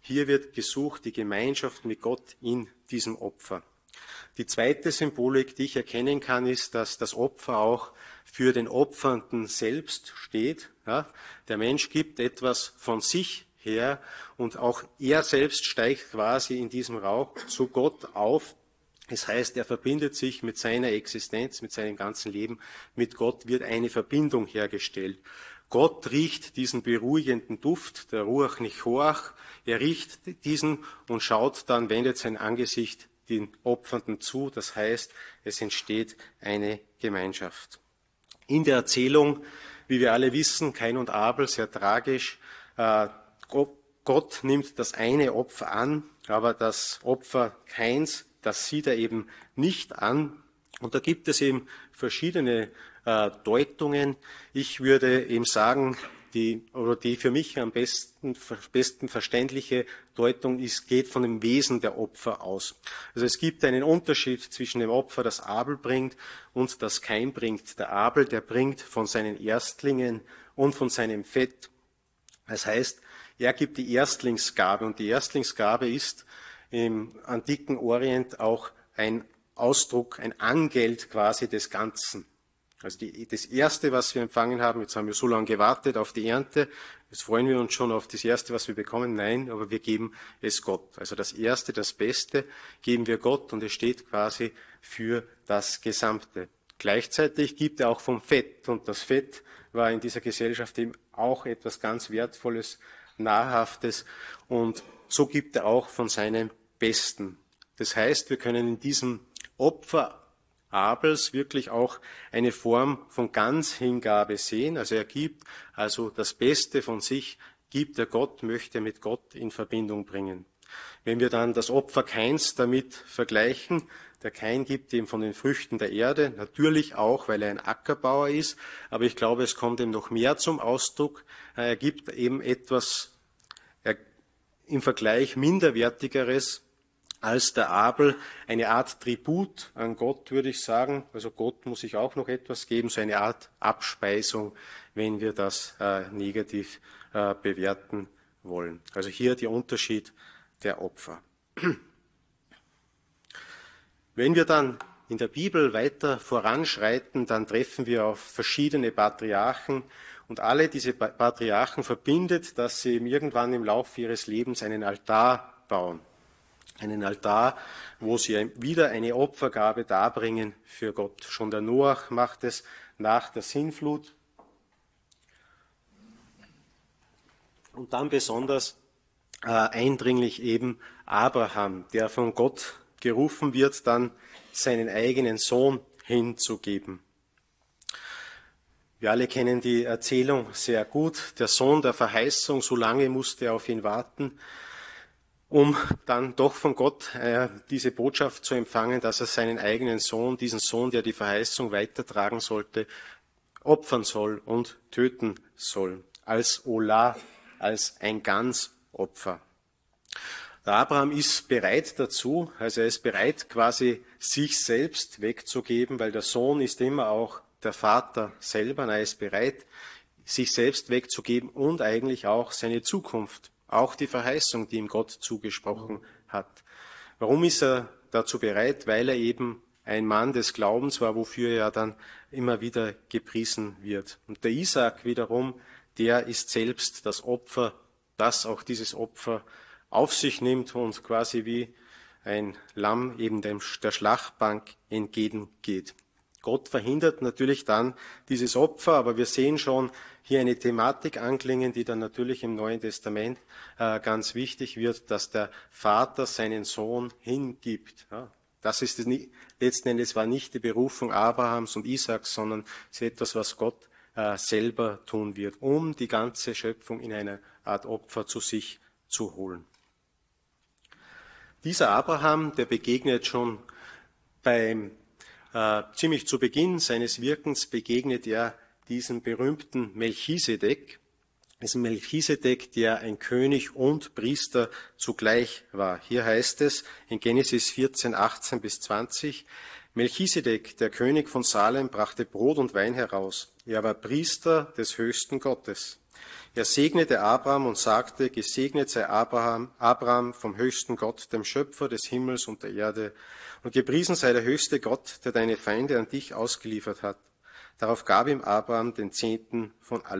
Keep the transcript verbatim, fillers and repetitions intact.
Hier wird gesucht die Gemeinschaft mit Gott in diesem Opfer. Die zweite Symbolik, die ich erkennen kann, ist, dass das Opfer auch für den Opfernden selbst steht. Ja, der Mensch gibt etwas von sich her und auch er selbst steigt quasi in diesem Rauch zu Gott auf. Das heißt, er verbindet sich mit seiner Existenz, mit seinem ganzen Leben. Mit Gott wird eine Verbindung hergestellt. Gott riecht diesen beruhigenden Duft, der Ruach Nichoach. Er riecht diesen und schaut dann, wendet sein Angesicht den Opfernden zu. Das heißt, es entsteht eine Gemeinschaft. In der Erzählung, wie wir alle wissen, Kain und Abel, sehr tragisch. Äh, Gott nimmt das eine Opfer an, aber das Opfer Kains, das sieht er eben nicht an. Und da gibt es eben verschiedene äh, Deutungen. Ich würde eben sagen, die, oder die für mich am besten, besten verständliche Deutung ist, geht von dem Wesen der Opfer aus. Also es gibt einen Unterschied zwischen dem Opfer, das Abel bringt und das Kain bringt. Der Abel, der bringt von seinen Erstlingen und von seinem Fett. Das heißt, er gibt die Erstlingsgabe und die Erstlingsgabe ist im antiken Orient auch ein Ausdruck, ein Angeld quasi des Ganzen. Also die, das Erste, was wir empfangen haben, jetzt haben wir so lange gewartet auf die Ernte, jetzt freuen wir uns schon auf das Erste, was wir bekommen. Nein, aber wir geben es Gott. Also das Erste, das Beste geben wir Gott und es steht quasi für das Gesamte. Gleichzeitig gibt er auch vom Fett und das Fett war in dieser Gesellschaft eben auch etwas ganz Wertvolles, Nahrhaftes und so gibt er auch von seinem Besten. Das heißt, wir können in diesem Opfer Abels wirklich auch eine Form von Ganzhingabe sehen. Also er gibt also das Beste von sich, gibt er Gott, möchte mit Gott in Verbindung bringen. Wenn wir dann das Opfer Kains damit vergleichen, der Kain gibt ihm von den Früchten der Erde, natürlich auch, weil er ein Ackerbauer ist, aber ich glaube, es kommt ihm noch mehr zum Ausdruck. Er gibt eben etwas er, im Vergleich Minderwertigeres als der Abel, eine Art Tribut an Gott, würde ich sagen. Also Gott muss sich auch noch etwas geben, so eine Art Abspeisung, wenn wir das äh, negativ äh, bewerten wollen. Also hier der Unterschied der Opfer. Wenn wir dann in der Bibel weiter voranschreiten, dann treffen wir auf verschiedene Patriarchen und alle diese Patriarchen verbindet, dass sie irgendwann im Laufe ihres Lebens einen Altar bauen. Einen Altar, wo sie wieder eine Opfergabe darbringen für Gott. Schon der Noach macht es nach der Sintflut. Und dann besonders äh, eindringlich eben Abraham, der von Gott gerufen wird, dann seinen eigenen Sohn hinzugeben. Wir alle kennen die Erzählung sehr gut. Der Sohn der Verheißung, so lange musste er auf ihn warten, um dann doch von Gott äh, diese Botschaft zu empfangen, dass er seinen eigenen Sohn, diesen Sohn, der die Verheißung weitertragen sollte, opfern soll und töten soll, als Olah, als ein Ganzopfer. Der Abraham ist bereit dazu, also er ist bereit, quasi sich selbst wegzugeben, weil der Sohn ist immer auch der Vater selber, er ist bereit, sich selbst wegzugeben und eigentlich auch seine Zukunft. Auch die Verheißung, die ihm Gott zugesprochen hat. Warum ist er dazu bereit? Weil er eben ein Mann des Glaubens war, wofür er dann immer wieder gepriesen wird. Und der Isaak wiederum, der ist selbst das Opfer, das auch dieses Opfer auf sich nimmt und quasi wie ein Lamm eben dem, der Schlachtbank entgegengeht. Gott verhindert natürlich dann dieses Opfer, aber wir sehen schon hier eine Thematik anklingen, die dann natürlich im Neuen Testament äh, ganz wichtig wird, dass der Vater seinen Sohn hingibt. Ja, das ist es nicht, letzten Endes war nicht die Berufung Abrahams und Isaaks, sondern es ist etwas, was Gott äh, selber tun wird, um die ganze Schöpfung in einer Art Opfer zu sich zu holen. Dieser Abraham, der begegnet schon beim Äh, ziemlich zu Beginn seines Wirkens begegnet er diesem berühmten Melchisedek, diesem Melchisedek, der ein König und Priester zugleich war. Hier heißt es in Genesis vierzehn, achtzehn bis zwanzig, Melchisedek, der König von Salem, brachte Brot und Wein heraus. Er war Priester des höchsten Gottes. Er segnete Abraham und sagte, gesegnet sei Abraham, Abraham vom höchsten Gott, dem Schöpfer des Himmels und der Erde, und gepriesen sei der höchste Gott, der deine Feinde an dich ausgeliefert hat. Darauf gab ihm Abraham den Zehnten von allem.